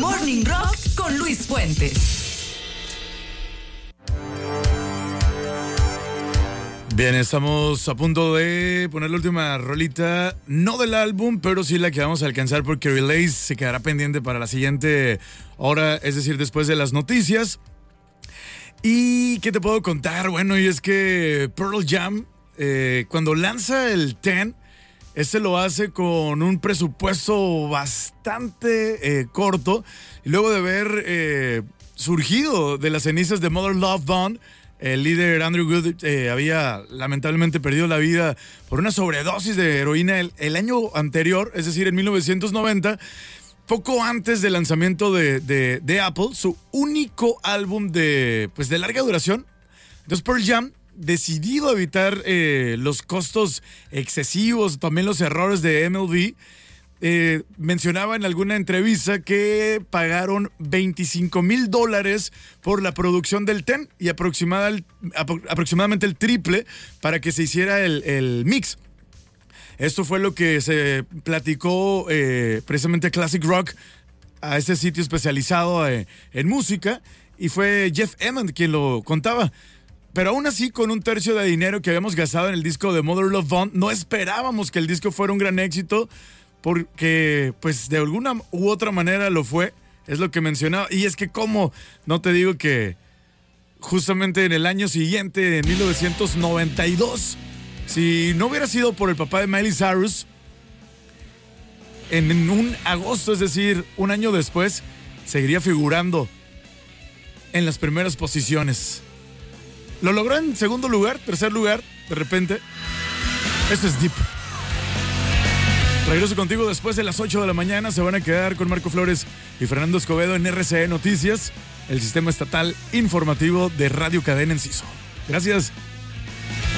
Morning Rock con Luis Fuentes. Bien, estamos a punto de poner la última rolita, no del álbum, pero sí la que vamos a alcanzar porque Relays se quedará pendiente para la siguiente hora, es decir, después de las noticias. ¿Y qué te puedo contar? Bueno, y es que Pearl Jam, cuando lanza el 10, lo hace con un presupuesto bastante corto. Y luego de haber surgido de las cenizas de Mother Love Bone, el líder Andrew Wood había lamentablemente perdido la vida por una sobredosis de heroína el año anterior, es decir, en 1990, poco antes del lanzamiento de Apple, su único álbum de larga duración. Entonces Pearl Jam, decidido evitar los costos excesivos, también los errores de MLB, mencionaba en alguna entrevista que pagaron $25,000 por la producción del 10 y aproximadamente el triple para que se hiciera el mix. Esto fue lo que se platicó precisamente Classic Rock, a este sitio especializado en música, y fue Jeff Emmond quien lo contaba. Pero aún así, con un tercio de dinero que habíamos gastado en el disco de Mother Love Bone, no esperábamos que el disco fuera un gran éxito, porque pues de alguna u otra manera lo fue, es lo que mencionaba. Y es que como no te digo que justamente en el año siguiente, en 1992, si no hubiera sido por el papá de Miley Cyrus, en un agosto, es decir, un año después, seguiría figurando en las primeras posiciones. Lo logró en segundo lugar, tercer lugar, de repente. Esto es Deep. Regreso contigo después de las 8 de la mañana. Se van a quedar con Marco Flores y Fernando Escobedo en RCE Noticias, el sistema estatal informativo de Radio Cadena Enciso. Gracias.